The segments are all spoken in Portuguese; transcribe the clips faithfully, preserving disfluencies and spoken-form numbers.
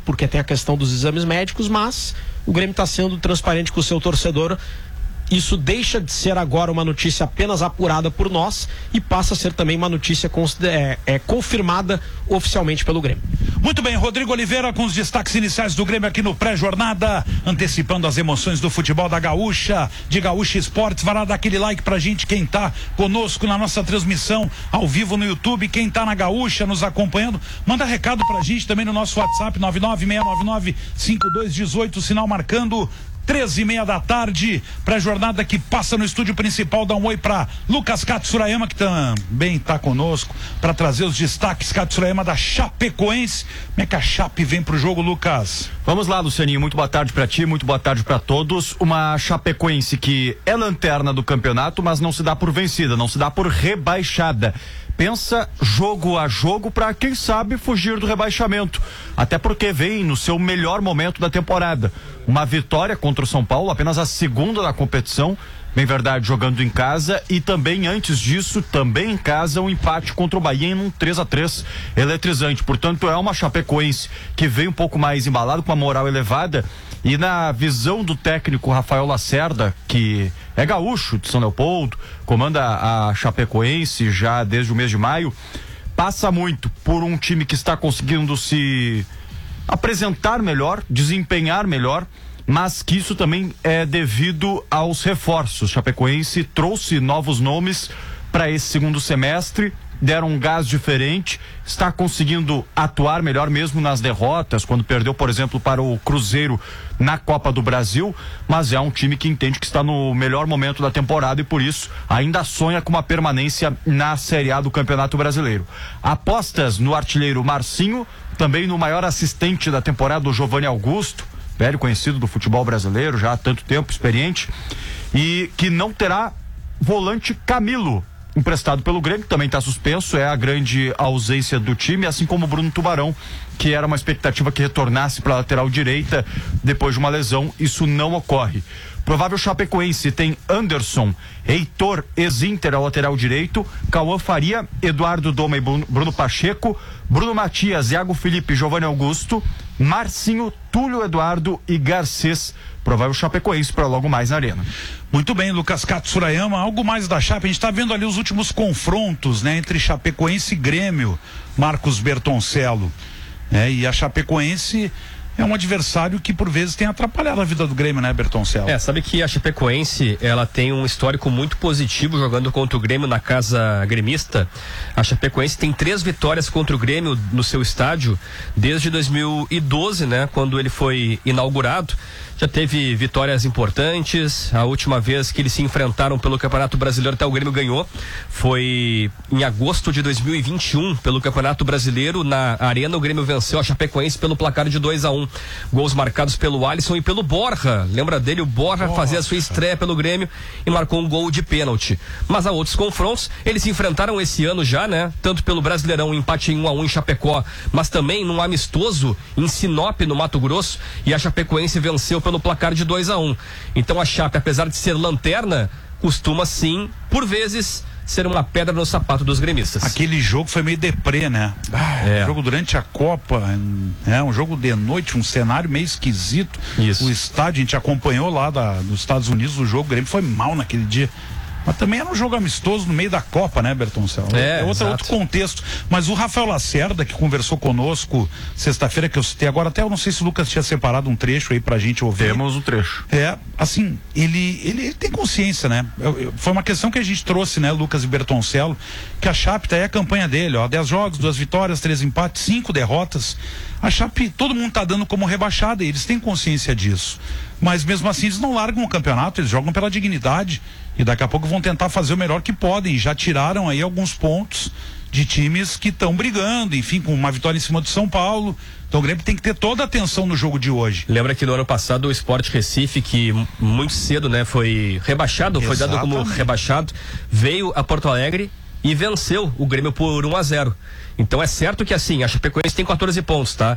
porque tem a questão dos exames médicos, mas o Grêmio está sendo transparente com o seu torcedor. Isso deixa de ser agora uma notícia apenas apurada por nós e passa a ser também uma notícia é, é, confirmada oficialmente pelo Grêmio. Muito bem, Rodrigo Oliveira com os destaques iniciais do Grêmio aqui no pré-jornada, antecipando as emoções do futebol da Gaúcha, de Gaúcha Esportes. Vai lá dar aquele like pra gente, quem tá conosco na nossa transmissão ao vivo no YouTube, quem tá na Gaúcha nos acompanhando, manda recado pra gente também no nosso WhatsApp nove nove seis nove nove cinco dois um oito, sinal marcando treze e meia da tarde, para a jornada que passa no estúdio principal. Dá um oi para Lucas Katsurayama, que também está conosco, para trazer os destaques. Katsurayama da Chapecoense. Como é que a Chape vem pro jogo, Lucas? Vamos lá, Lucianinho, muito boa tarde para ti, muito boa tarde para todos. Uma Chapecoense que é lanterna do campeonato, mas não se dá por vencida, não se dá por rebaixada. Pensa jogo a jogo para, quem sabe, fugir do rebaixamento. Até porque vem no seu melhor momento da temporada. Uma vitória contra o São Paulo, apenas a segunda da competição, bem verdade, jogando em casa, e também antes disso, também em casa, um empate contra o Bahia em um três a três eletrizante. Portanto, é uma Chapecoense que vem um pouco mais embalado, com uma moral elevada, e na visão do técnico Rafael Lacerda, que é gaúcho de São Leopoldo, comanda a Chapecoense já desde o mês de maio, passa muito por um time que está conseguindo se apresentar melhor, desempenhar melhor, mas que isso também é devido aos reforços. Chapecoense trouxe novos nomes para esse segundo semestre, deram um gás diferente, está conseguindo atuar melhor mesmo nas derrotas, quando perdeu, por exemplo, para o Cruzeiro na Copa do Brasil, mas é um time que entende que está no melhor momento da temporada e por isso ainda sonha com uma permanência na Série A do Campeonato Brasileiro. Apostas no artilheiro Marcinho, também no maior assistente da temporada, o Giovanni Augusto, velho conhecido do futebol brasileiro, já há tanto tempo, experiente, e que não terá volante Camilo, emprestado pelo Grêmio, também está suspenso, é a grande ausência do time, assim como o Bruno Tubarão, que era uma expectativa que retornasse para a lateral direita depois de uma lesão. Isso não ocorre. Provável Chapecoense tem Anderson, Heitor, ex-Inter ao lateral direito, Cauã Faria, Eduardo Doma e Bruno Pacheco, Bruno Matias, Iago Felipe, Giovanni Augusto, Marcinho, Túlio Eduardo e Garcês. Provável Chapecoense para logo mais na Arena. Muito bem, Lucas Katsurayama, algo mais da Chape, a gente está vendo ali os últimos confrontos, né, entre Chapecoense e Grêmio, Marcos Bertoncello, né, e a Chapecoense é um adversário que por vezes tem atrapalhado a vida do Grêmio, né, Bertoncello? É, sabe que a Chapecoense, ela tem um histórico muito positivo jogando contra o Grêmio na casa gremista. A Chapecoense tem três vitórias contra o Grêmio no seu estádio desde dois mil e doze, né, quando ele foi inaugurado. Já teve vitórias importantes. A última vez que eles se enfrentaram pelo Campeonato Brasileiro, até o Grêmio ganhou, foi em agosto de dois mil e vinte e um, pelo Campeonato Brasileiro. Na Arena, o Grêmio venceu a Chapecoense pelo placar de dois a um. Gols marcados pelo Alisson e pelo Borja. Lembra dele? O Borja Nossa. fazia a sua estreia pelo Grêmio e marcou um gol de pênalti. Mas há outros confrontos. Eles se enfrentaram esse ano já, né? Tanto pelo Brasileirão, um empate em um a um em Chapecó, mas também num amistoso em Sinop, no Mato Grosso, e a Chapecoense venceu pelo placar de dois a um. Então a Chape, apesar de ser lanterna, costuma sim, por vezes, ser uma pedra no sapato dos gremistas. Aquele jogo foi meio deprê, né? Ah, é. Um jogo durante a Copa, é um jogo de noite, um cenário meio esquisito. Isso. O estádio, a gente acompanhou lá da, dos Estados Unidos o jogo, o Grêmio foi mal naquele dia. Mas também era um jogo amistoso no meio da Copa, né, Bertoncello? É, é outro, outro contexto. Mas o Rafael Lacerda, que conversou conosco sexta-feira, que eu citei agora, até eu não sei se o Lucas tinha separado um trecho aí pra gente ouvir. Temos um trecho. É, assim, ele, ele, ele tem consciência, né? Eu, eu, foi uma questão que a gente trouxe, né, Lucas e Bertoncello, que a Chape tá aí a campanha dele, ó, dez jogos, duas vitórias, três empates, cinco derrotas. A Chape, todo mundo tá dando como rebaixada e eles têm consciência disso. Mas mesmo assim eles não largam o campeonato, eles jogam pela dignidade e daqui a pouco vão tentar fazer o melhor que podem. Já tiraram aí alguns pontos de times que estão brigando, enfim, com uma vitória em cima do São Paulo. Então o Grêmio tem que ter toda a atenção no jogo de hoje. Lembra que no ano passado o Sport Recife, que muito cedo, né, foi rebaixado, foi dado como rebaixado, veio a Porto Alegre e venceu o Grêmio por um a zero. Então é certo que assim, a Chapecoense tem quatorze pontos, tá?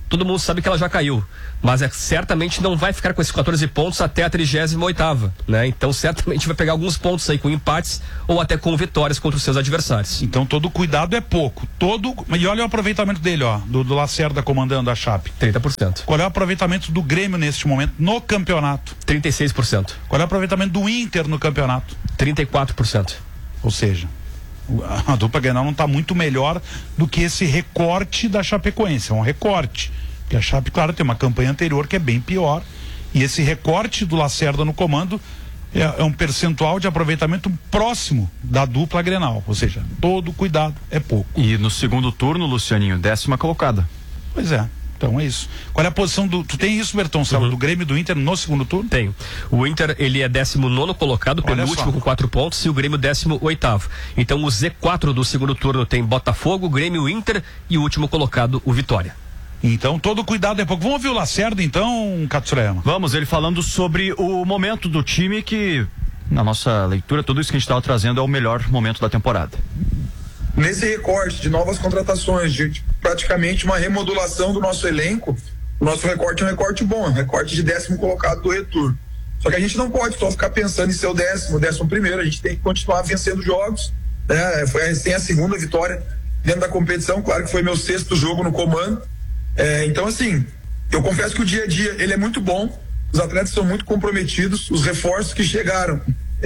todo mundo sabe que ela já caiu, mas é, certamente não vai ficar com esses quatorze pontos até a trigésima oitava, né? Então certamente vai pegar alguns pontos aí com empates ou até com vitórias contra os seus adversários. Então todo cuidado é pouco. Todo... E olha o aproveitamento dele, ó, do, do Lacerda comandando a Chape. trinta por cento. Qual é o aproveitamento do Grêmio neste momento no campeonato? trinta e seis por cento. Qual é o aproveitamento do Inter no campeonato? trinta e quatro por cento. Ou seja, a dupla Grenal não está muito melhor do que esse recorte da Chapecoense. É um recorte. Porque a Chape, claro, tem uma campanha anterior que é bem pior. E esse recorte do Lacerda no comando é, é um percentual de aproveitamento próximo da dupla Grenal. Ou seja, todo cuidado é pouco. E no segundo turno, Lucianinho, décima colocada. Pois é. Então é isso. Qual é a posição do... Tu tem isso, Bertoncello, uhum. do Grêmio e do Inter no segundo turno? Tenho. O Inter, ele é décimo nono colocado, penúltimo com quatro pontos, e o Grêmio décimo oitavo. Então o Z quatro do segundo turno tem Botafogo, Grêmio, Inter e o último colocado, o Vitória. Então todo cuidado é pouco. Vamos ouvir o Lacerda então, Katsurayama? Vamos, ele falando sobre o momento do time que, na nossa leitura, tudo isso que a gente estava trazendo é o melhor momento da temporada. Nesse recorte de novas contratações, de praticamente uma remodulação do nosso elenco, o nosso recorte é um recorte bom, é um recorte de décimo colocado do retorno. Só que a gente não pode só ficar pensando em ser o décimo, o décimo primeiro, a gente tem que continuar vencendo jogos, né? Foi tem a segunda vitória dentro da competição, claro que foi meu sexto jogo no comando. É, então assim, eu confesso que o dia a dia ele é muito bom, os atletas são muito comprometidos, os reforços que chegaram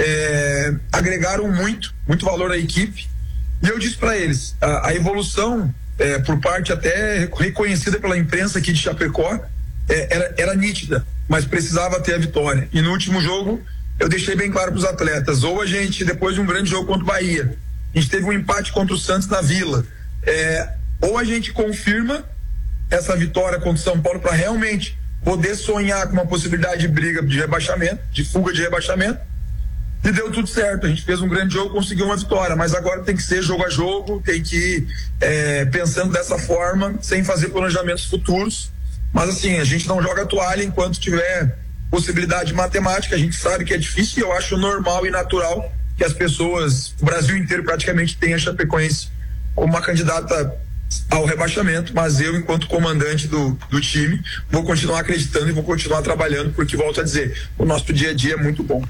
é, agregaram muito, muito valor à equipe. E eu disse para eles, a, a evolução, é, por parte até reconhecida pela imprensa aqui de Chapecó, é, era, era nítida, mas precisava ter a vitória. E no último jogo, eu deixei bem claro para os atletas, ou a gente, depois de um grande jogo contra o Bahia, a gente teve um empate contra o Santos na Vila, é, ou a gente confirma essa vitória contra o São Paulo para realmente poder sonhar com uma possibilidade de briga de rebaixamento, de fuga de rebaixamento, e deu tudo certo, a gente fez um grande jogo, conseguiu uma vitória, mas agora tem que ser jogo a jogo, tem que ir é, pensando dessa forma, sem fazer planejamentos futuros, mas assim, a gente não joga toalha enquanto tiver possibilidade matemática, a gente sabe que é difícil e eu acho normal e natural que as pessoas, o Brasil inteiro praticamente tenha a Chapecoense como uma candidata ao rebaixamento, mas eu, enquanto comandante do, do time, vou continuar acreditando e vou continuar trabalhando, porque, volto a dizer, o nosso dia a dia é muito bom.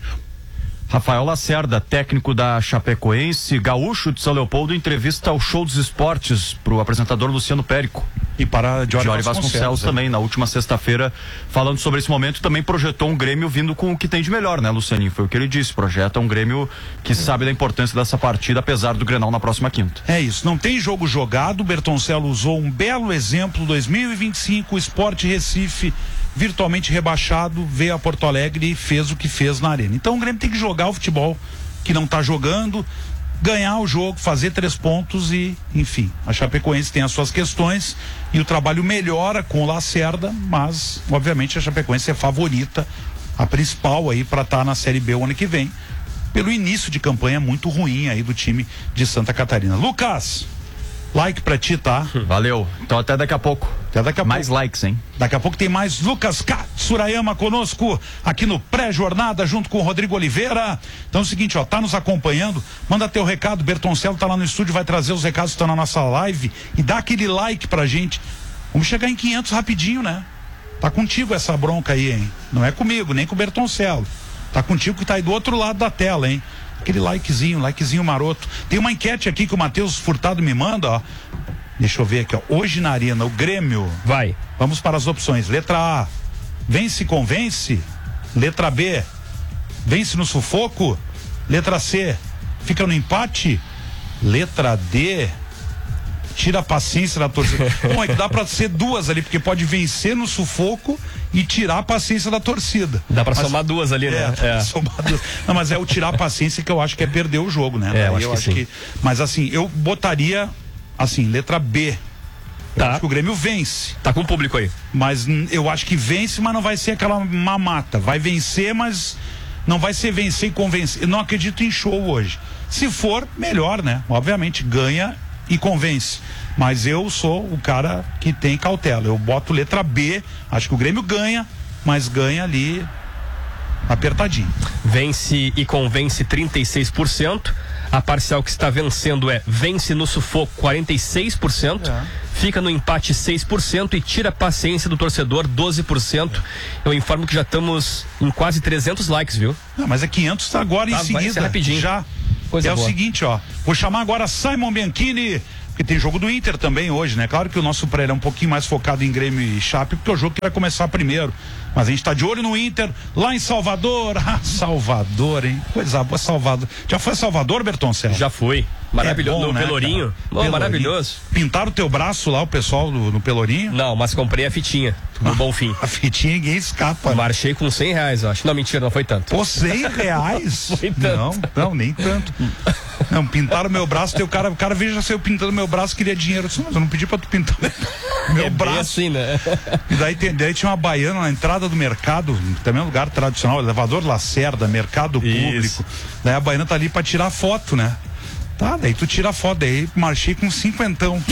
Rafael Lacerda, técnico da Chapecoense, gaúcho de São Leopoldo, entrevista ao Show dos Esportes para o apresentador Luciano Périco. E para Jorge Vasconcelos, Vasconcelos também, na última sexta-feira, falando sobre esse momento, também projetou um Grêmio vindo com o que tem de melhor, né, Lucianinho? Foi o que ele disse, projeta um Grêmio que sabe da importância dessa partida, apesar do Grenal na próxima quinta. É isso, não tem jogo jogado, o Bertoncello usou um belo exemplo, dois mil e vinte e cinco, o Sport Recife virtualmente rebaixado, veio a Porto Alegre e fez o que fez na arena. Então o Grêmio tem que jogar o futebol que não está jogando, ganhar o jogo, fazer três pontos e, enfim, a Chapecoense tem as suas questões e o trabalho melhora com o Lacerda, mas obviamente a Chapecoense é favorita, a principal aí para estar tá na Série B o ano que vem, pelo início de campanha muito ruim aí do time de Santa Catarina. Lucas, like pra ti, tá? Valeu. Então até daqui a pouco. Até daqui a mais pouco. likes, hein? Daqui a pouco tem mais Lucas Katsurayama conosco aqui no pré-jornada junto com o Rodrigo Oliveira. Então é o seguinte, ó, tá nos acompanhando, manda teu recado, Bertoncello tá lá no estúdio, vai trazer os recados que estão na nossa live e dá aquele like pra gente. Vamos chegar em quinhentos rapidinho, né? Tá contigo essa bronca aí, hein? Não é comigo, nem com o Bertoncello. Tá contigo que tá aí do outro lado da tela, hein? Aquele likezinho, likezinho maroto. Tem uma enquete aqui que o Matheus Furtado me manda, ó. Deixa eu ver aqui, ó. Hoje na arena, o Grêmio. Vai. Vamos para as opções. Letra A, vence e convence. Letra B, vence no sufoco. Letra C, fica no empate. Letra D, tira a paciência da torcida. Bom, é que dá pra ser duas ali, porque pode vencer no sufoco e tirar a paciência da torcida. Dá pra mas, somar duas ali, né? É, é. Somar duas. Não, mas é o tirar a paciência que eu acho que é perder o jogo, né? É, eu acho, eu que, acho sim. que Mas assim, eu botaria assim, letra B. Eu Tá. acho que o Grêmio vence. Tá com o público aí. Mas hum, eu acho que vence, mas não vai ser aquela mamata. Vai vencer, mas não vai ser vencer e convencer. Eu não acredito em show hoje. Se for, melhor, né? Obviamente, ganha e convence. Mas eu sou o cara que tem cautela. Eu boto letra B, acho que o Grêmio ganha, mas ganha ali apertadinho. Vence e convence trinta e seis por cento. A parcial que está vencendo é vence no sufoco quarenta e seis por cento. É. fica no empate seis por cento e tira a paciência do torcedor doze por cento. Eu informo que já estamos em quase trezentos likes, viu? Não, mas é quinhentos agora Tá, em vai seguida. ser rapidinho. Já. Coisa é boa. o seguinte, ó. Vou chamar agora Simon Bianchini, porque tem jogo do Inter também hoje, né? Claro que o nosso pré é um pouquinho mais focado em Grêmio e Chape, porque é o jogo que vai começar primeiro. Mas a gente tá de olho no Inter, lá em Salvador. Ah, Salvador, hein? Coisa boa, Salvador. Já foi a Salvador, Bertoncello? Já foi. Maravilhoso. É bom, no né, Pelourinho. cara? Oh, Pelourinho. maravilhoso. Pintaram o teu braço lá, o pessoal do, no Pelourinho? Não, mas comprei a fitinha. No Bom Fim. A fitinha ninguém escapa. Né? Marchei com cem reais, eu acho. Não, mentira, não foi tanto. Pô, cem reais? Foi tanto. Não, não, nem tanto. Não, pintaram meu braço, tem o cara, o cara veja se eu pintando meu braço, queria dinheiro. Eu disse, mas eu não pedi pra tu pintar meu É bem braço. assim, né? E daí, tem, daí tinha uma baiana na entrada do mercado, também é um lugar tradicional, elevador Lacerda, mercado público. Isso. Daí a baiana tá ali pra tirar foto, né? Tá, daí tu tira a foto, daí marchei com cinquentão.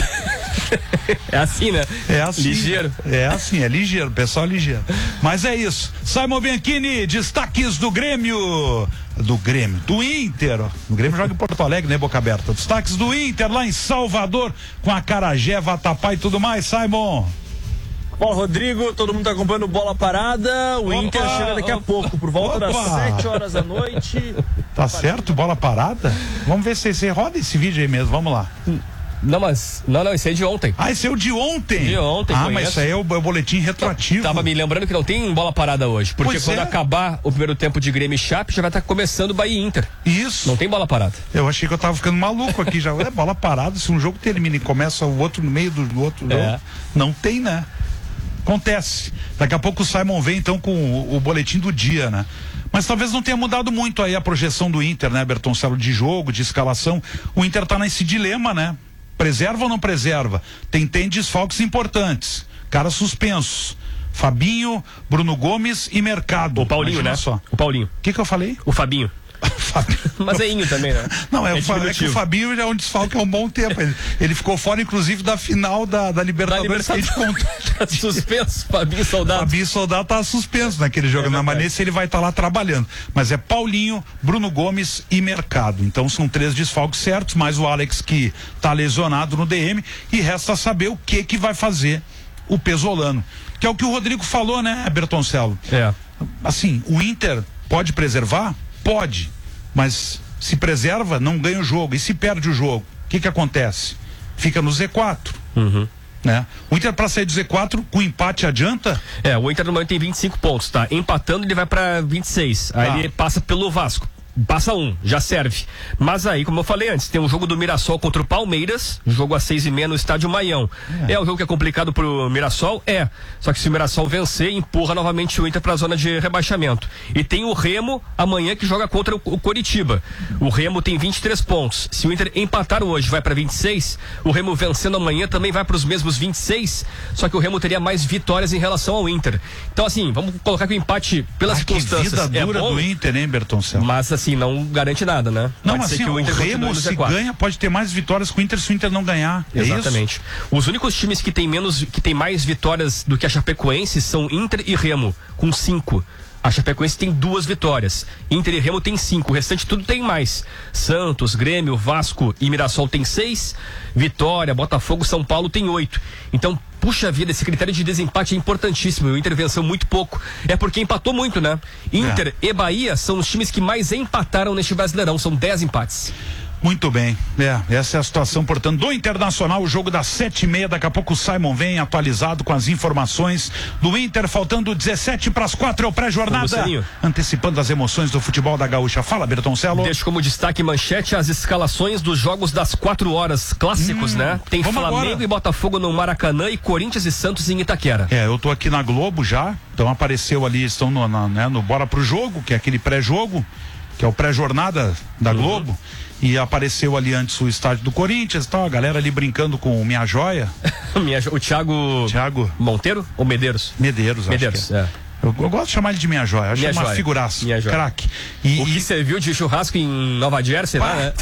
É assim, né? É assim. Ligeiro. É assim, é ligeiro, pessoal ligeiro. Mas é isso. Simon Bianchini, destaques do Grêmio. Do Grêmio, do Inter. Ó. O Grêmio joga em Porto Alegre, né, boca aberta. Destaques do Inter lá em Salvador, com a Acarajé, Vatapá e tudo mais, Simon. Bom, Rodrigo, todo mundo tá acompanhando Bola Parada. O Opa, Inter chega daqui a opa, pouco, por volta das opa. sete horas da noite. Tá certo, bola parada? Vamos ver se você roda esse vídeo aí mesmo, vamos lá. Não, mas. Não, não, esse é de ontem. Ah, esse é o de ontem. De ontem, Ah, conheço. mas isso aí é o, é o boletim retroativo. Tava me lembrando que não tem bola parada hoje. Porque Pois quando é. acabar o primeiro tempo de Grêmio e Chape, já vai estar começando o Bahia e Inter. Isso. Não tem bola parada. Eu achei que eu tava ficando maluco aqui já. É bola parada, se um jogo termina e começa o outro no meio do, do outro É. jogo. Não tem, né? Acontece. Daqui a pouco o Simon vem então com o, o boletim do dia, né? Mas talvez não tenha mudado muito aí a projeção do Inter, né, Bertoncello, de jogo, de escalação. O Inter tá nesse dilema, né? Preserva ou não preserva? Tem, tem desfalques importantes. Caras suspensos. Fabinho, Bruno Gomes e Mercado. O Paulinho, Imagina né? só. O Paulinho. O que que eu falei? O Fabinho. Fabinho. Mas é Inho também, né? Não, é, É o, Fa- é que o diminutivo. Fabinho já é um desfalque há um bom tempo. Ele, ele ficou fora, inclusive, da final da, da Libertadores. Da que a gente contou. Suspenso, Fabinho Soldado. Fabinho Soldado tá suspenso naquele jogo. É na verdade. Manesse ele vai estar lá trabalhando. Mas é Paulinho, Bruno Gomes e Mercado. Então são três desfalques certos, mais o Alex que tá lesionado no D M. E resta saber o que que vai fazer o Pesolano. Que é o que o Rodrigo falou, né, Bertoncello? É. Assim, o Inter pode preservar? Pode. Mas se preserva, não ganha o jogo. E se perde o jogo, o que que acontece? Fica no Z quatro. Uhum. Né? O Inter para sair do Z quatro, com empate adianta? É, o Inter no momento tem vinte e cinco pontos, tá? Empatando ele vai pra vinte e seis. Aí Tá. ele passa pelo Vasco. Passa um, já serve. Mas aí, como eu falei antes, tem um jogo do Mirassol contra o Palmeiras, jogo às seis e meia no estádio Maião. É. é um jogo que é complicado pro Mirassol? É. Só que se o Mirassol vencer, empurra novamente o Inter pra zona de rebaixamento. E tem o Remo amanhã que joga contra o, o Coritiba. O Remo tem vinte e três pontos. Se o Inter empatar hoje, vai pra vinte e seis. O Remo vencendo amanhã também vai pros mesmos vinte e seis. Só que o Remo teria mais vitórias em relação ao Inter. Então, assim, vamos colocar que o empate pelas Ah, que circunstâncias vida é dura bom, do Inter, hein, Bertoncello? mas assim, não garante nada, né? Não, Pode assim, ser que o, o Inter continue Remo no se Z quatro. ganha, pode ter mais vitórias que o Inter se o Inter não ganhar. É isso? Exatamente. Os únicos times que tem menos, que tem mais vitórias do que a Chapecoense são Inter e Remo, com cinco. A Chapecoense tem duas vitórias. Inter e Remo tem cinco. O restante tudo tem mais. Santos, Grêmio, Vasco e Mirassol tem seis. Vitória, Botafogo, São Paulo tem oito. Então, puxa vida, esse critério de desempate é importantíssimo. O Inter venceu muito pouco. É porque empatou muito, né? Inter É. e Bahia são os times que mais empataram neste Brasileirão. São dez empates. Muito bem, é, essa é a situação, portanto, do Internacional, o jogo das sete e meia, daqui a pouco o Simon vem atualizado com as informações do Inter, faltando dezessete para as quatro, é o pré-jornada, Lucianinho. antecipando as emoções do futebol da Gaúcha. Fala, Bertoncello. Deixo como destaque manchete as escalações dos jogos das quatro horas, clássicos, Hum, né? Tem vamos Flamengo agora. e Botafogo no Maracanã e Corinthians e Santos em Itaquera. É, eu tô aqui na Globo já, então apareceu ali, estão no, na, né, no Bora pro Jogo, que é aquele pré-jogo, que é o pré-jornada da Globo. E apareceu ali antes o estádio do Corinthians e tal, a galera ali brincando com o Minha Joia. Minha jo- o Thiago... Thiago Monteiro ou Medeiros? Medeiros, acho Medeiros, que é. é. Eu, eu gosto de chamar ele de minha joia. Eu acho Minha uma joia. figuraça. Minha joia. Craque. E, O que e- você viu de churrasco em Nova Jersey, lá, né?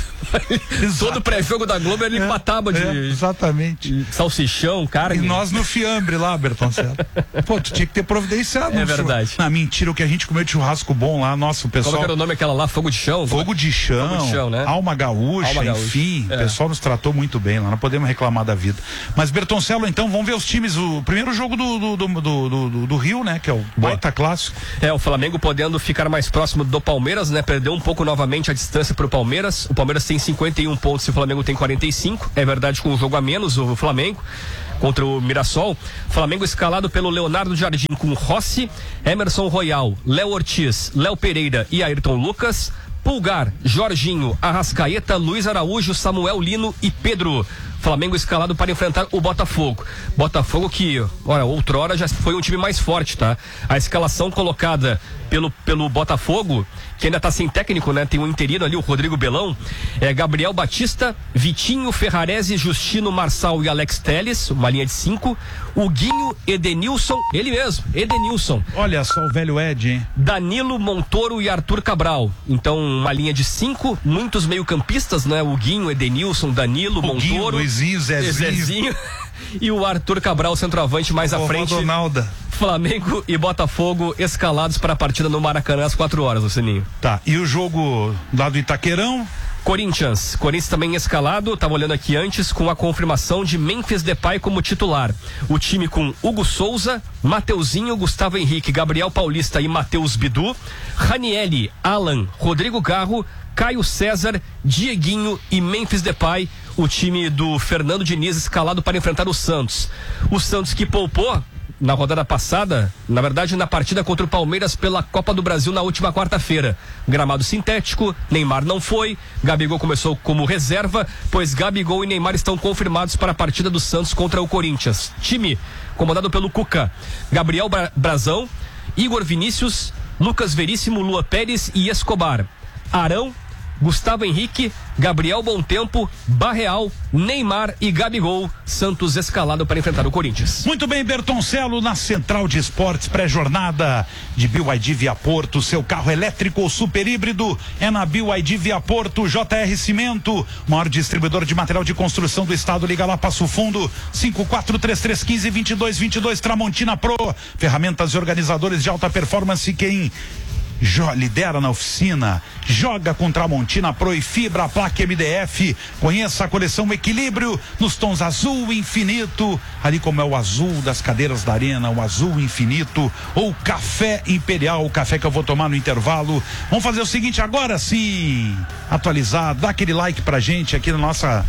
Todo pré-jogo da Globo ele empatava de, é, exatamente. de salsichão, E carne. nós no fiambre lá, Bertoncello. Pô, tu tinha que ter providenciado. É um verdade. churrasco. Na mentira, o que a gente comeu de churrasco bom lá, nossa, o Como pessoal. que era o nome aquela lá? Fogo de chão? Fogo de chão, Fogo de chão, né? Alma Gaúcha, Alma Gaúcha. enfim, É. o pessoal nos tratou muito bem lá, não podemos reclamar da vida. Mas Bertoncello, então, vamos ver os times, o primeiro jogo do, do, do, do, do- do Rio, né, que é o baita clássico. É, o Flamengo podendo ficar mais próximo do Palmeiras, né? Perdeu um pouco novamente a distância pro Palmeiras. O Palmeiras tem cinquenta e um pontos e o Flamengo tem quarenta e cinco. É verdade, com um jogo a menos o Flamengo contra o Mirassol. Flamengo escalado pelo Leonardo Jardim com Rossi, Emerson Royal, Léo Ortiz, Léo Pereira e Ayrton Lucas. Pulgar, Jorginho, Arrascaeta, Luiz Araújo, Samuel Lino e Pedro. Flamengo escalado para enfrentar o Botafogo. Botafogo que, olha, outrora já foi um time mais forte, tá? A escalação colocada pelo, pelo Botafogo, que ainda tá sem técnico, né? Tem um interino ali, o Rodrigo Belão, é Gabriel Batista, Vitinho, Ferrarese, Justino, Marçal e Alex Telles, uma linha de cinco. O Guinho, Edenilson, ele mesmo, Edenilson. Olha só o velho Ed, hein? Danilo, Montoro e Arthur Cabral. Então, uma linha de cinco, muitos meio-campistas, né? O Guinho, Edenilson, Danilo, O Guinho, Montoro, Luizinho, Zezinho. Zezinho e o Arthur Cabral, centroavante mais à Vovó frente. Donalda. Flamengo e Botafogo escalados para a partida no Maracanã às quatro horas, o Sininho. Tá, e o jogo lá do Itaquerão? Corinthians, Corinthians também escalado, estava olhando aqui antes, com a confirmação de Memphis Depay como titular. O time com Hugo Souza, Mateuzinho, Gustavo Henrique, Gabriel Paulista e Matheus Bidu, Ranielli, Alan, Rodrigo Garro, Caio César, Dieguinho e Memphis Depay, o time do Fernando Diniz escalado para enfrentar o Santos. O Santos que poupou na rodada passada, na verdade na partida contra o Palmeiras pela Copa do Brasil na última quarta-feira. Gramado sintético, Neymar não foi, Gabigol começou como reserva, pois Gabigol e Neymar estão confirmados para a partida do Santos contra o Corinthians. Time comandado pelo Cuca, Gabriel Bra- Brazão, Igor Vinícius, Lucas Veríssimo, Lua Pérez e Escobar. Arão, Gustavo Henrique, Gabriel Bontempo, Barreal, Neymar e Gabigol. Santos escalado para enfrentar o Corinthians. Muito bem, Bertoncello, na Central de Esportes, pré-jornada de B Y D Via Porto. Seu carro elétrico ou super híbrido é na B Y D Via Porto. J R Cimento, maior distribuidor de material de construção do estado. Liga lá, Passo Fundo, cinco quatro três três um cinco, dois dois dois. Tramontina Pro, ferramentas e organizadores de alta performance. Quem Jo- lidera na oficina, joga com Tramontina Pro e Fibra Placa M D F. Conheça a coleção Equilíbrio nos tons azul infinito, ali como é o azul das cadeiras da arena, o azul infinito, ou Café Imperial, o café que eu vou tomar no intervalo. Vamos fazer o seguinte agora sim, atualizar, dá aquele like pra gente aqui na nossa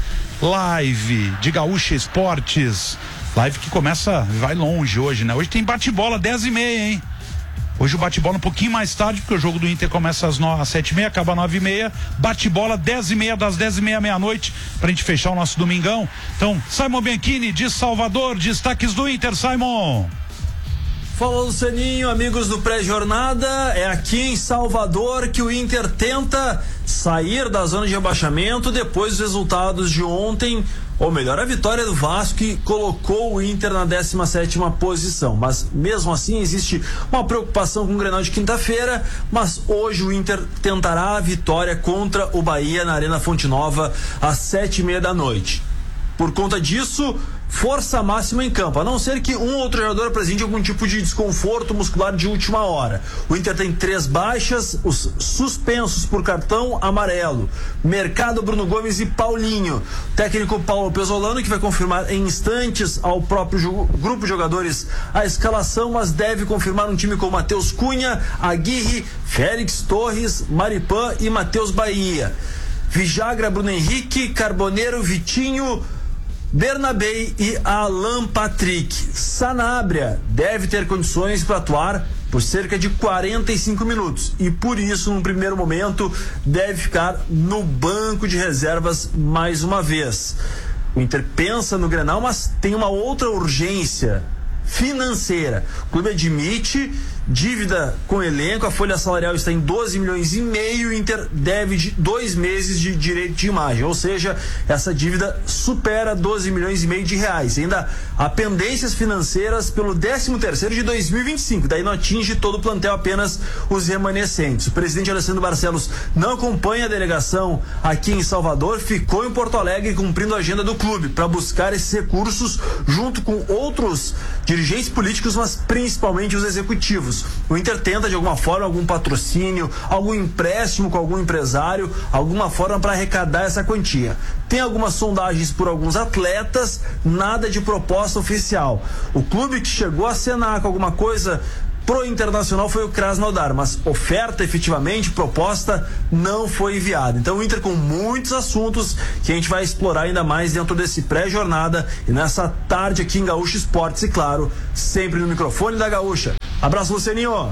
live de Gaúcha Esportes, live que começa, vai longe hoje, né? Hoje tem bate-bola dez e meia, hein? Hoje o bate-bola um pouquinho mais tarde, porque o jogo do Inter começa às, no... às sete e meia, acaba às nove e meia. Bate-bola dez e meia, das dez e meia à meia-noite, pra gente fechar o nosso domingão. Então, Simon Bianchini, de Salvador, destaques do Inter, Simon. Fala, Lucianinho, amigos do pré-jornada. É aqui em Salvador que o Inter tenta sair da zona de rebaixamento depois dos resultados de ontem, ou melhor, a vitória do Vasco, que colocou o Inter na décima sétima posição. Mas mesmo assim existe uma preocupação com o Grenal de quinta-feira, mas hoje o Inter tentará a vitória contra o Bahia na Arena Fonte Nova às sete e meia da noite. Por conta disso, força máxima em campo, a não ser que um outro jogador apresente algum tipo de desconforto muscular de última hora. O Inter tem três baixas, os suspensos por cartão amarelo: Mercado, Bruno Gomes e Paulinho. O técnico Paulo Pesolano, que vai confirmar em instantes ao próprio jo- grupo de jogadores a escalação, mas deve confirmar um time com Matheus Cunha, Aguirre, Félix Torres, Maripan e Matheus Bahia. Vijagra, Bruno Henrique, Carboneiro, Vitinho, Bernabei e Alan Patrick. Sanabria deve ter condições para atuar por cerca de quarenta e cinco minutos e por isso, num primeiro momento, deve ficar no banco de reservas mais uma vez. O Inter pensa no Grenal, mas tem uma outra urgência: financeira. O clube admite dívida com elenco, a folha salarial está em doze milhões e meio, o Inter deve de dois meses de direito de imagem, ou seja, essa dívida supera doze milhões e meio de reais. E ainda há pendências financeiras pelo décimo terceiro de dois mil e vinte e cinco, daí não atinge todo o plantel, apenas os remanescentes. O presidente Alessandro Barcelos não acompanha a delegação aqui em Salvador, ficou em Porto Alegre cumprindo a agenda do clube para buscar esses recursos junto com outros dirigentes políticos, mas principalmente os executivos. O Inter tenta de alguma forma algum patrocínio, algum empréstimo com algum empresário, alguma forma para arrecadar essa quantia. Tem algumas sondagens por alguns atletas, nada de proposta oficial. O clube que chegou a acenar com alguma coisa pro Internacional foi o Krasnodar, mas oferta efetivamente, proposta, não foi enviada. Então o Inter com muitos assuntos que a gente vai explorar ainda mais dentro desse pré-jornada e nessa tarde aqui em Gaúcha Esportes e, claro, sempre no microfone da Gaúcha. Abraço, Lucianinho.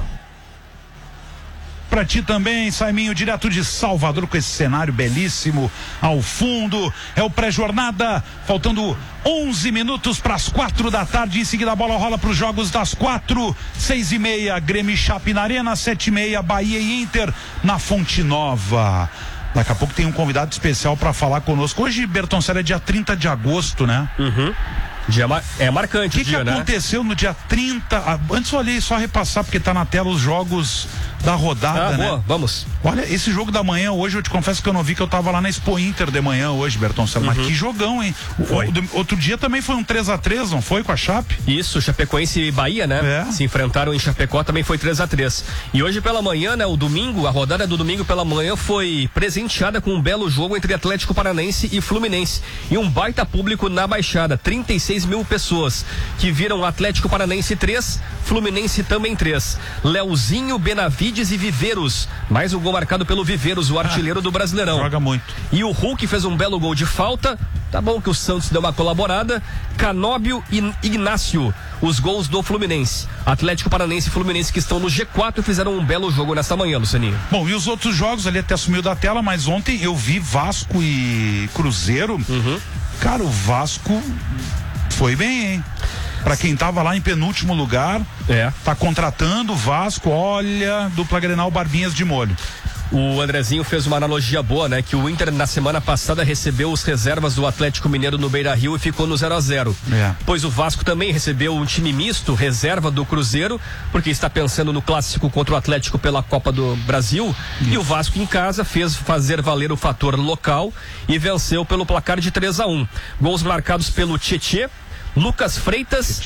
Pra ti também, Saiminho, direto de Salvador, com esse cenário belíssimo ao fundo. É o pré-jornada, faltando onze minutos para as quatro da tarde. Em seguida a bola rola para os jogos das quatro, seis e meia, Grêmio e Chape na Arena, sete e meia, Bahia e Inter na Fonte Nova. Daqui a pouco tem um convidado especial para falar conosco. Hoje, Bertoncelli, é dia trinta de agosto, né? Uhum. Dia mar... É marcante o dia, né? O que aconteceu no dia trinta? Ah, antes eu olhei, só repassar, porque tá na tela os jogos da rodada, ah, né? Boa, vamos. Olha, esse jogo da manhã hoje, eu te confesso que eu não vi, que eu tava lá na Expo Inter de manhã hoje, Bertoncelli. Uhum. Mas que jogão, hein? Foi. O, outro dia também foi um três a três, não foi? Com a Chape? Isso, Chapecoense e Bahia, né? É. Se enfrentaram em Chapecó, também foi três a três. E hoje pela manhã, né? O domingo, a rodada do domingo pela manhã foi presenteada com um belo jogo entre Atlético Paranaense e Fluminense. E um baita público na Baixada, trinta e seis mil pessoas que viram Atlético Paranaense três, Fluminense também três. Leozinho, Benavides e Viveiros. Mais um gol marcado pelo Viveiros, o artilheiro ah, do Brasileirão. Joga muito. E o Hulk fez um belo gol de falta. Tá bom que o Santos deu uma colaborada. Canóbio e Ignácio, os gols do Fluminense. Atlético Paranaense e Fluminense, que estão no G quatro, fizeram um belo jogo nesta manhã, Lucianinho. Bom, e os outros jogos ali até sumiu da tela, mas ontem eu vi Vasco e Cruzeiro. Uhum. Cara, o Vasco foi bem, hein? Pra quem tava lá em penúltimo lugar, é. Tá contratando o Vasco, olha, dupla Grenal Barbinhas de molho. O Andrezinho fez uma analogia boa, né? Que o Inter na semana passada recebeu os reservas do Atlético Mineiro no Beira-Rio e ficou no zero a zero. É. Pois o Vasco também recebeu um time misto, reserva do Cruzeiro, porque está pensando no clássico contra o Atlético pela Copa do Brasil. Isso. E o Vasco em casa fez fazer valer o fator local e venceu pelo placar de três a um. Gols marcados pelo Tietê, Lucas Freitas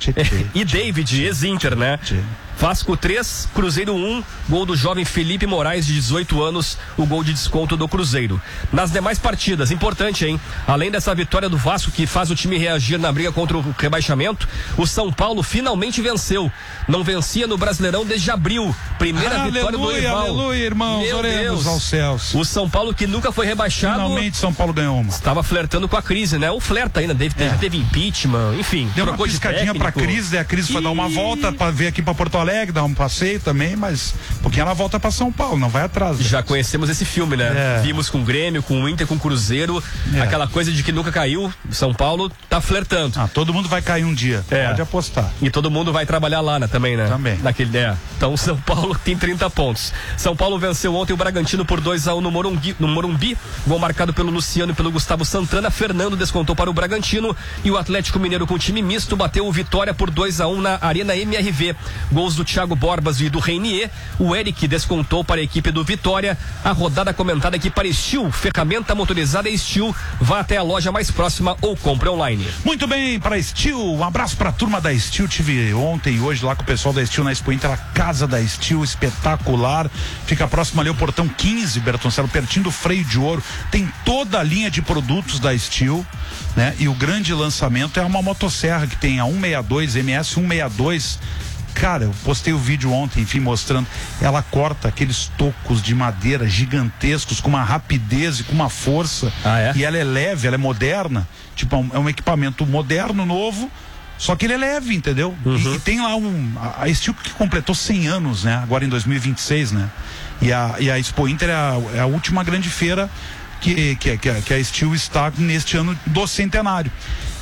e David, ex-Inter, né? Vasco três, Cruzeiro um, gol do jovem Felipe Moraes, de dezoito anos, o gol de desconto do Cruzeiro. Nas demais partidas, importante, hein? Além dessa vitória do Vasco, que faz o time reagir na briga contra o rebaixamento, o São Paulo finalmente venceu. Não vencia no Brasileirão desde abril. Primeira aleluia, vitória do rival. Aleluia, irmãos, Meu oremos Deus. aos céus. O São Paulo, que nunca foi rebaixado, finalmente São Paulo ganhou uma. Estava flertando com a crise, né? Ou flerta ainda, teve, é. teve impeachment, enfim. Deu uma piscadinha pra crise, a crise foi e... dar uma volta pra vir aqui pra Porto Alegre, dar um passeio também, mas um pouquinho ela volta pra São Paulo, não vai atrás. Né? Já conhecemos esse filme, né? É. Vimos com o Grêmio, com o Inter, com o Cruzeiro, é. aquela coisa de que nunca caiu, São Paulo tá flertando. Ah, todo mundo vai cair um dia, é. pode apostar. E todo mundo vai trabalhar lá, né? Também, né? Também. Naquele, é. Então São Paulo tem trinta pontos. São Paulo venceu ontem o Bragantino por dois a um no Morumbi, no Morumbi, gol marcado pelo Luciano e pelo Gustavo Santana. Fernando descontou para o Bragantino e o Atlético Mineiro, com time misto, bateu o Vitória por dois a um na Arena M R V. Gols do Thiago Borbas e do Reinier. O Eric descontou para a equipe do Vitória. A rodada comentada aqui para Steel, ferramenta motorizada Steel. Vá até a loja mais próxima ou compre online. Muito bem, para Steel, um abraço para a turma da Steel. Tive ontem e hoje lá com o pessoal da Steel na Expo Inter, a casa da Steel, espetacular. Fica próximo ali ao portão quinze, Bertoncello, pertinho do Freio de Ouro. Tem toda a linha de produtos da Steel, né? E o grande lançamento é uma motosserra que tem a cento e sessenta e dois, M S cento e sessenta e dois. Cara, eu postei o vídeo ontem, enfim, mostrando. Ela corta aqueles tocos de madeira gigantescos com uma rapidez e com uma força. Ah, é? E ela é leve, ela é moderna. Tipo, é um equipamento moderno, novo, só que ele é leve, entendeu? Uhum. E, e tem lá um... A, a Steel que completou cem anos, né? Agora em dois mil e vinte e seis, né? E a, e a Expo Inter é a, é a última grande feira que, que, que, que a Steel está neste ano do centenário.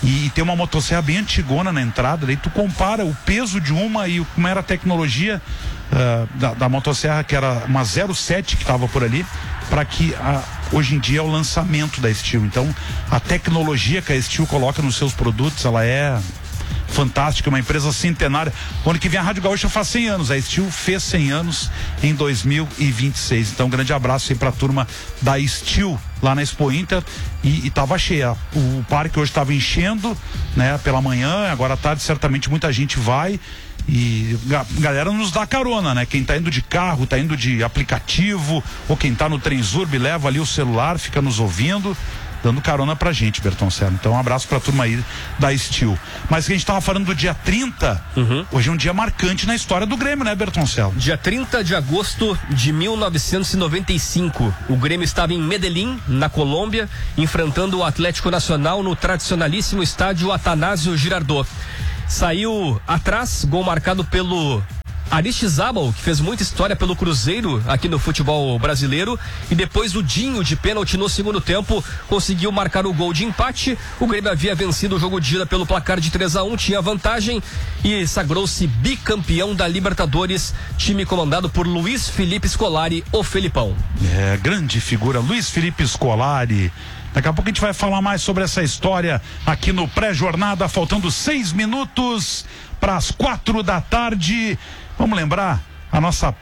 E, e tem uma motosserra bem antigona na entrada, daí tu compara o peso de uma e o, como era a tecnologia uh, da, da motosserra, que era uma zero sete que estava por ali, para que a, hoje em dia é o lançamento da Steel. Então a tecnologia que a Steel coloca nos seus produtos, ela é fantástica, uma empresa centenária. O ano que vem a Rádio Gaúcha faz cem anos, a Steel fez cem anos em dois mil e vinte e seis. Então um grande abraço aí pra turma da Steel lá na Expo Inter, e, e tava cheia. O parque hoje estava enchendo, né, pela manhã, agora à tarde certamente muita gente vai. E a galera nos dá carona, né? Quem tá indo de carro, tá indo de aplicativo, ou quem tá no Transurb leva ali o celular, fica nos ouvindo, dando carona pra gente, Bertoncello. Então um abraço pra turma aí da Steel. Mas que a gente tava falando do dia trinta, uhum. Hoje é um dia marcante na história do Grêmio, né, Bertoncello? Dia trinta de agosto de mil novecentos e noventa e cinco, o Grêmio estava em Medellín, na Colômbia, enfrentando o Atlético Nacional no tradicionalíssimo estádio Atanásio Girardot. Saiu atrás, gol marcado pelo Aristizábal, que fez muita história pelo Cruzeiro aqui no futebol brasileiro, e depois o Dinho, de pênalti no segundo tempo, conseguiu marcar o gol de empate. O Grêmio havia vencido o jogo de ida pelo placar de três a um, tinha vantagem e sagrou-se bicampeão da Libertadores, time comandado por Luiz Felipe Scolari, o Felipão. É, grande figura, Luiz Felipe Scolari. Daqui a pouco a gente vai falar mais sobre essa história aqui no Pré-Jornada, faltando seis minutos para as quatro da tarde. Vamos lembrar a nossa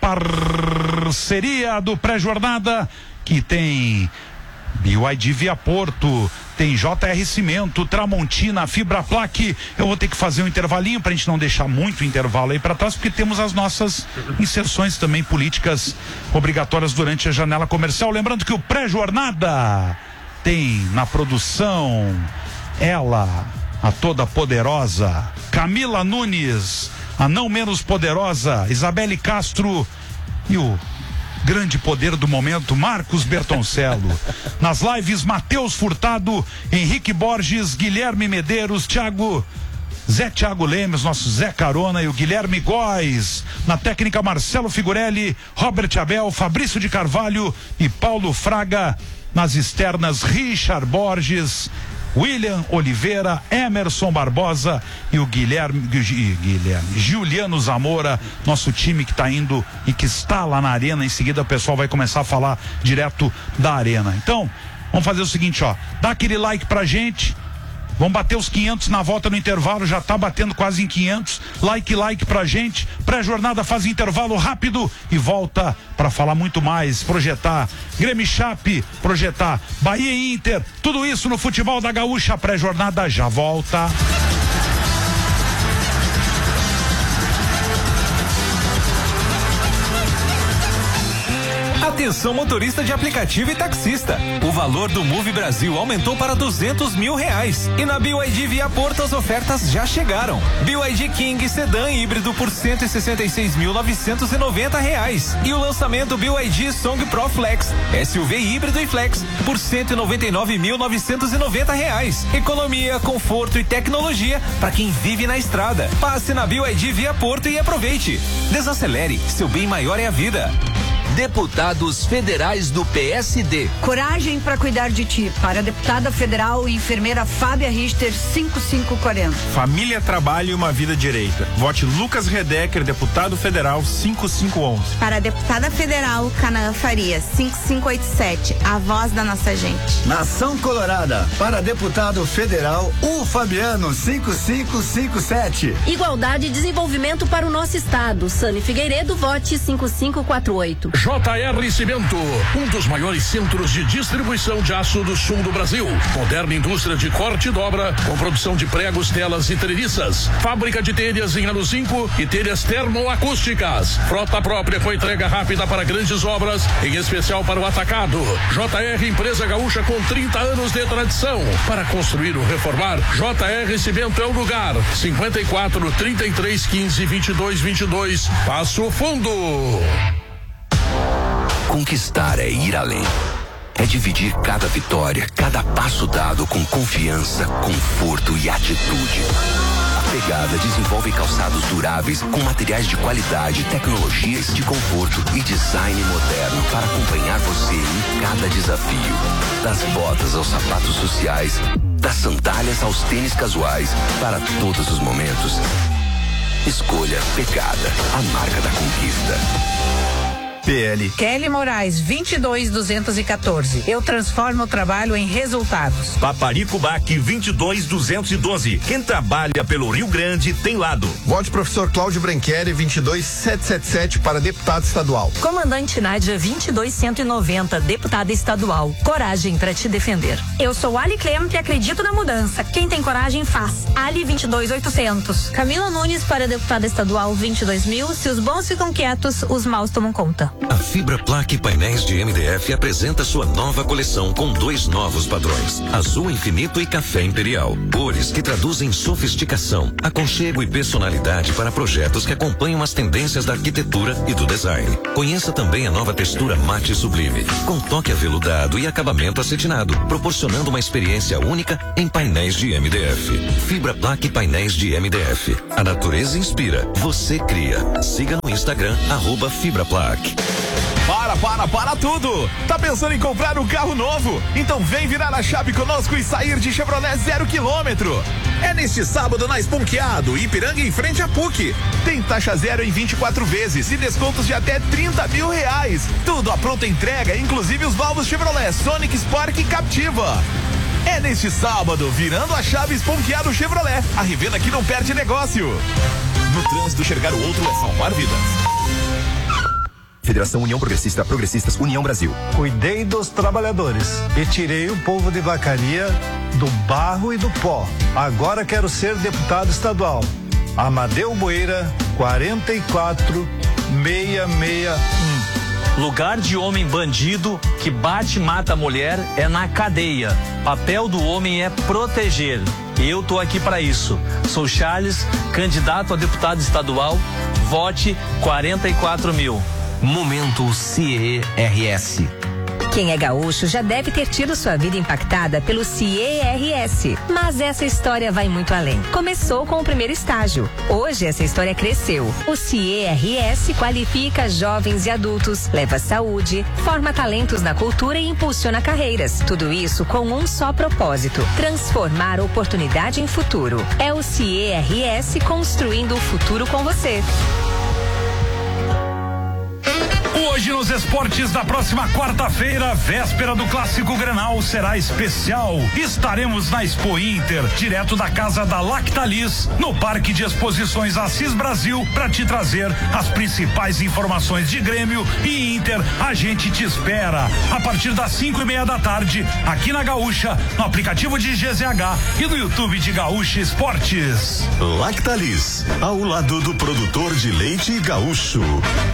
parceria do Pré-Jornada, que tem B Y D Via Porto, tem J R Cimento, Tramontina, Fibra Plaque. Eu vou ter que fazer um intervalinho pra gente não deixar muito intervalo aí pra trás, porque temos as nossas inserções também políticas obrigatórias durante a janela comercial. Lembrando que o Pré-Jornada tem na produção ela, a toda poderosa Camila Nunes, a não menos poderosa Isabelle Castro e o grande poder do momento, Marcos Bertoncello. Nas lives, Matheus Furtado, Henrique Borges, Guilherme Medeiros, Thiago Zé Thiago Lemes, nosso Zé Carona, e o Guilherme Góes. Na técnica, Marcelo Figurelli, Robert Abel, Fabrício de Carvalho e Paulo Fraga. Nas externas, Richard Borges, William Oliveira, Emerson Barbosa e o Guilherme, Guilherme Juliano Zamora, nosso time que está indo e que está lá na arena. Em seguida o pessoal vai começar a falar direto da arena. Então, vamos fazer o seguinte, ó, dá aquele like pra gente. Vamos bater os quinhentos na volta no intervalo, já tá batendo quase em quinhentos. Like, like pra gente. Pré-jornada faz intervalo rápido e volta para falar muito mais, projetar Grêmio Chape, projetar Bahia e Inter, tudo isso no futebol da Gaúcha. Pré-jornada já volta. Atenção, motorista de aplicativo e taxista. O valor do Move Brasil aumentou para duzentos mil reais. E na B Y D Via Porto as ofertas já chegaram. B Y D King sedã híbrido por cento e sessenta e seis mil novecentos e noventa reais. E o lançamento B Y D Song Pro Flex, S U V híbrido e flex por cento e noventa e nove mil novecentos e noventa reais. Economia, conforto e tecnologia para quem vive na estrada. Passe na B Y D Via Porto e aproveite. Desacelere, seu bem maior é a vida. Deputados federais do P S D. Coragem para cuidar de ti. Para a deputada federal e enfermeira Fábia Richter, cinco cinco quatro zero. Família, trabalho e uma vida direita. Vote Lucas Redecker, deputado federal, cinco cinco um um. Para a deputada federal Canaã Farias, cinco cinco oito sete. A voz da nossa gente. Nação Colorada. Para deputado federal, o Fabiano, cinco cinco cinco sete. Igualdade e desenvolvimento para o nosso estado. Sani Figueiredo, vote cinco cinco quatro oito. J R Cimento, um dos maiores centros de distribuição de aço do sul do Brasil. Moderna indústria de corte e dobra, com produção de pregos, telas e treliças. Fábrica de telhas em aro cinco e telhas termoacústicas. Frota própria com entrega rápida para grandes obras, em especial para o atacado. J R, empresa gaúcha com trinta anos de tradição. Para construir ou reformar, J R Cimento é o lugar. cinquenta e quatro, trinta e três, quinze, vinte e dois, vinte e dois. Passo Fundo. Conquistar é ir além. É dividir cada vitória, cada passo dado com confiança, conforto e atitude. A Pegada desenvolve calçados duráveis com materiais de qualidade, tecnologias de conforto e design moderno para acompanhar você em cada desafio. Das botas aos sapatos sociais, Das sandálias aos tênis casuais, para todos os momentos. Escolha Pegada, a marca da conquista. P L. Kelly Moraes, vinte e dois duzentos e quatorze. Eu transformo o trabalho em resultados. Paparico Bac, vinte e dois duzentos e doze. Quem trabalha pelo Rio Grande tem lado. Vote professor Cláudio Branchieri, vinte e dois setecentos e setenta e sete para deputado estadual. Comandante Nádia, vinte e dois cento e noventa, deputada estadual. Coragem para te defender. Eu sou Ali Clemente e acredito na mudança. Quem tem coragem faz. Ali vinte e dois oitocentos. Camila Nunes para deputada estadual, vinte e dois mil. Se os bons ficam quietos, os maus tomam conta. A Fibra Plaque Painéis de M D F apresenta sua nova coleção com dois novos padrões: azul infinito e café imperial. Cores que traduzem sofisticação, aconchego e personalidade para projetos que acompanham as tendências da arquitetura e do design. Conheça também a nova textura mate sublime, com toque aveludado e acabamento acetinado, proporcionando uma experiência única em painéis de M D F. Fibra Plaque Painéis de M D F. A natureza inspira, você cria. Siga no Instagram, arroba Fibra Plaque. Para, para, para tudo! Tá pensando em comprar um carro novo? Então vem virar a chave conosco e sair de Chevrolet zero quilômetro. É neste sábado na Esponqueado, Ipiranga em frente à P U C. Tem taxa zero em vinte e quatro vezes e descontos de até trinta mil reais. Tudo à pronta entrega, inclusive os novos Chevrolet Sonic, Spark e Captiva. É neste sábado, virando a chave Esponqueado Chevrolet. A revenda que não perde negócio. No trânsito, enxergar o outro é salvar vidas. Federação União Progressista, Progressistas, União Brasil. Cuidei dos trabalhadores e tirei o povo de Vacaria do barro e do pó. Agora quero ser deputado estadual. Amadeu Boeira, quarenta e quatro, seiscentos e sessenta e um. Lugar de homem bandido que bate e mata a mulher é na cadeia. Papel do homem é proteger. E eu tô aqui para isso. Sou Charles, candidato a deputado estadual. Vote quarenta e quatro mil. Momento C E R S. Quem é gaúcho já deve ter tido sua vida impactada pelo C E R S. Mas essa história vai muito além. Começou com o primeiro estágio. Hoje essa história cresceu. O C E R S qualifica jovens e adultos, leva saúde, forma talentos na cultura e impulsiona carreiras. Tudo isso com um só propósito: transformar oportunidade em futuro. É o C E R S construindo o futuro com você. Hoje nos esportes da próxima quarta-feira, véspera do Clássico Grenal, será especial. Estaremos na Expo Inter, direto da casa da Lactalis, no Parque de Exposições Assis Brasil, para te trazer as principais informações de Grêmio e Inter. A gente te espera a partir das cinco e meia da tarde, aqui na Gaúcha, no aplicativo de G Z H e no YouTube de Gaúcha Esportes. Lactalis, ao lado do produtor de leite gaúcho.